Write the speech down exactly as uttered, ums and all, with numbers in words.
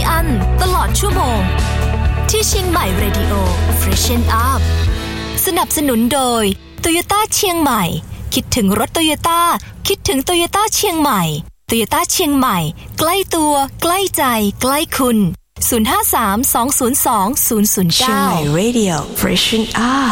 อั้นตลอดชั่วโมงที่เชียงใหม่ Radio Freshen Up สนับสนุนโดย Toyota เชียงใหม่คิดถึงรถ Toyota คิดถึง Toyota เชียงใหม่ Toyota เชียงใหม่ใกล้ตัวใกล้ใจใกล้คุณศูนย์ ห้า สาม สอง ศูนย์ สอง ศูนย์ ศูนย์ เก้าเชียงใหม่ Radio Freshen Up